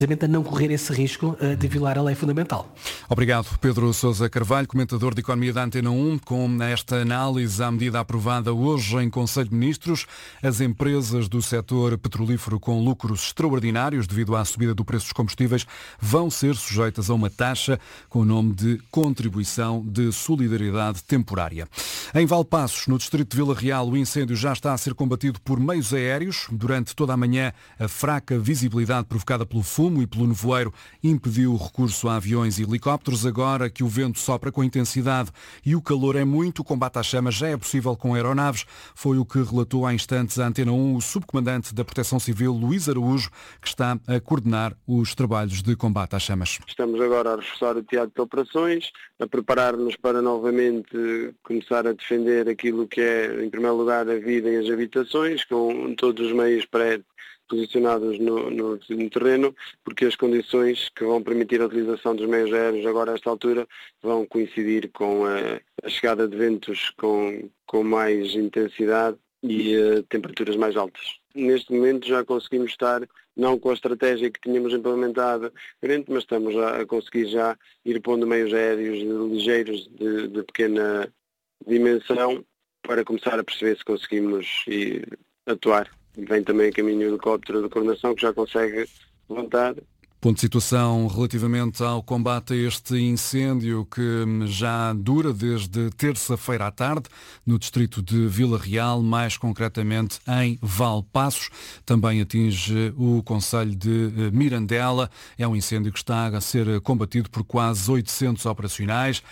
a não correr esse risco de violar a lei fundamental. Obrigado, Pedro Sousa Carvalho, comentador de Economia da Antena 1, com esta análise à medida aprovada hoje em Conselho de Ministros. As empresas do setor petrolífero com lucros extraordinários devido à subida do preço dos combustíveis vão ser sujeitas a uma taxa com o nome de Contribuição de Solidariedade Temporária. Em Valpaços, no distrito de Vila Real, o incêndio já está a ser combatido por meios aéreos. Durante toda a manhã, a fraca visibilidade provocada pelo fumo e pelo nevoeiro impediu o recurso a aviões e helicópteros. Agora que o vento sopra com intensidade e o calor é muito, o combate às chamas já é possível com aeronaves. Foi o que relatou há instantes à Antena 1 o subcomandante da Proteção Civil, Luís Araújo, que está a coordenar os trabalhos de combate às chamas. Estamos agora a reforçar o teatro de operações, a preparar-nos para novamente começar a defender aquilo que é, em primeiro lugar, a vida e as habitações, com todos os meios posicionados no terreno, porque as condições que vão permitir a utilização dos meios aéreos agora a esta altura vão coincidir com a chegada de ventos com mais intensidade e temperaturas mais altas. Neste momento já conseguimos estar, não com a estratégia que tínhamos implementada, mas estamos a conseguir já ir pondo meios aéreos ligeiros de pequena dimensão para começar a perceber se conseguimos atuar. Vem também a caminho do helicóptero de coordenação que já consegue levantar. Ponto de situação relativamente ao combate a este incêndio que já dura desde terça-feira à tarde no distrito de Vila Real, mais concretamente em Valpaços. Também atinge o concelho de Mirandela. É um incêndio que está a ser combatido por quase 800 operacionais,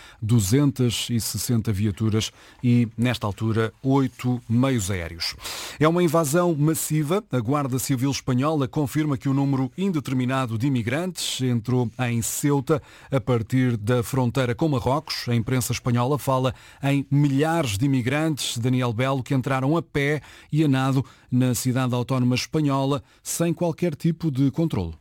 260 viaturas e, nesta altura, 8 meios aéreos. É uma invasão massiva. A Guarda Civil Espanhola confirma que o número indeterminado de imigrantes entrou em Ceuta a partir da fronteira com Marrocos. A imprensa espanhola fala em milhares de imigrantes, Daniel Belo, que entraram a pé e a nado na cidade autónoma espanhola sem qualquer tipo de controle.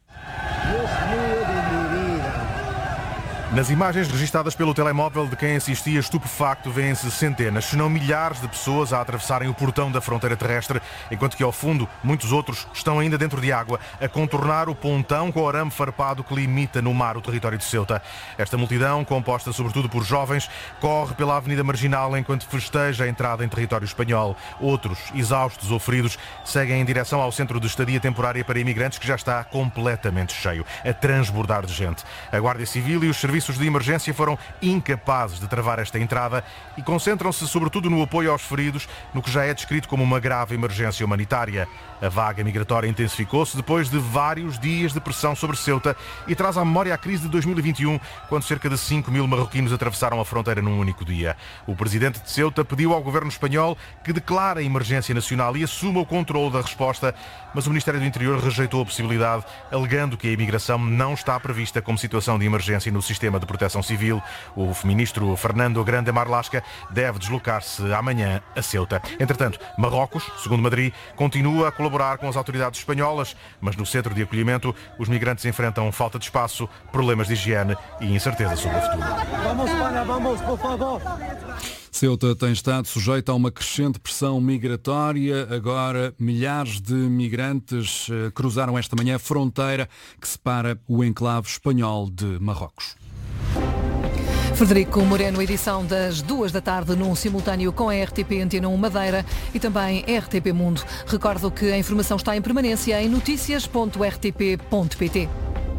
Nas imagens registadas pelo telemóvel de quem assistia estupefacto vêem-se centenas, se não milhares de pessoas a atravessarem o portão da fronteira terrestre, enquanto que ao fundo muitos outros estão ainda dentro de água a contornar o pontão com o arame farpado que limita no mar o território de Ceuta. Esta multidão, composta sobretudo por jovens, corre pela Avenida Marginal enquanto festeja a entrada em território espanhol. Outros, exaustos ou feridos, seguem em direção ao centro de estadia temporária para imigrantes que já está completamente cheio, a transbordar de gente. A Guarda Civil e os serviços de emergência foram incapazes de travar esta entrada e concentram-se sobretudo no apoio aos feridos, no que já é descrito como uma grave emergência humanitária. A vaga migratória intensificou-se depois de vários dias de pressão sobre Ceuta e traz à memória a crise de 2021, quando cerca de 5.000 marroquinos atravessaram a fronteira num único dia. O presidente de Ceuta pediu ao governo espanhol que declare a emergência nacional e assuma o controle da resposta, mas o Ministério do Interior rejeitou a possibilidade, alegando que a imigração não está prevista como situação de emergência no sistema de proteção civil. O ministro Fernando Grande Marlasca deve deslocar-se amanhã a Ceuta. Entretanto, Marrocos, segundo Madrid, continua a colaborar com as autoridades espanholas, mas no centro de acolhimento os migrantes enfrentam falta de espaço, problemas de higiene e incerteza sobre o futuro. Vamos, por favor. Ceuta tem estado sujeita a uma crescente pressão migratória. Agora, milhares de migrantes cruzaram esta manhã a fronteira que separa o enclave espanhol de Marrocos. Frederico Moreno, edição das 2 da tarde, num simultâneo com a RTP Antena 1 Madeira e também RTP Mundo. Recordo que a informação está em permanência em noticias.rtp.pt.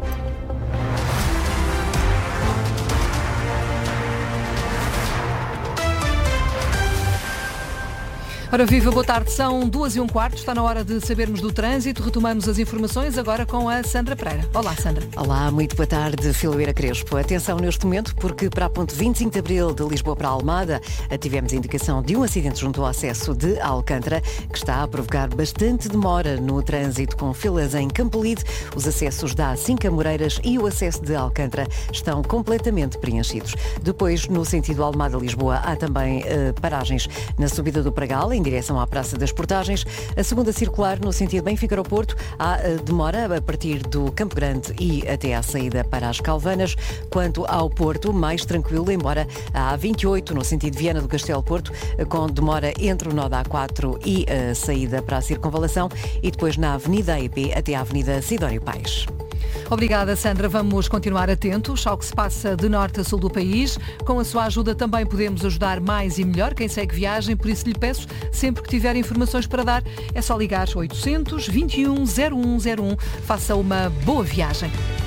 Ora viva, boa tarde, são 2:15, está na hora de sabermos do trânsito. Retomamos as informações agora com a Sandra Pereira. Olá, Sandra. Olá, muito boa tarde, Filoeira Crespo. Atenção neste momento, porque para a ponte 25 de Abril de Lisboa para Almada, tivemos indicação de um acidente junto ao acesso de Alcântara, que está a provocar bastante demora no trânsito, com filas em Campolide. Os acessos da A5 a Moreiras e o acesso de Alcântara estão completamente preenchidos. Depois, no sentido Almada-Lisboa, há também paragens na subida do Pragal, em direção à Praça das Portagens. A segunda circular no sentido Benfica ao Porto, há demora a partir do Campo Grande e até à saída para as Calvanas. Quanto ao Porto, mais tranquilo, embora a A28 no sentido Viana do Castelo Porto, com demora entre o nó da A4 e a saída para a Circunvalação, e depois na Avenida EP até à Avenida Sidónio Paes. Obrigada, Sandra. Vamos continuar atentos ao que se passa de norte a sul do país. Com a sua ajuda também podemos ajudar mais e melhor quem segue viagem, por isso lhe peço, sempre que tiver informações para dar, é só ligar 800 21 0101. Faça uma boa viagem.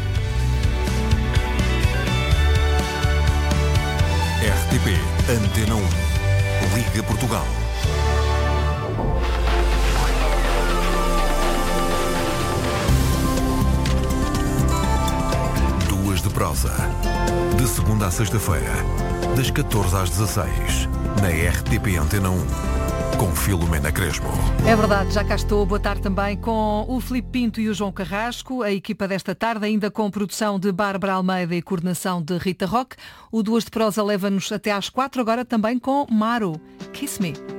RTP Antena 1. Liga Portugal. Duas de prosa. De segunda à sexta-feira, das 14 às 16, na RTP Antena 1. Com Filomena Crespo. É verdade, já cá estou. Boa tarde também com o Filipe Pinto e o João Carrasco. A equipa desta tarde, ainda com produção de Bárbara Almeida e coordenação de Rita Roque. O Duas de Prosa leva-nos até às 4, agora também com Maro. Kiss Me.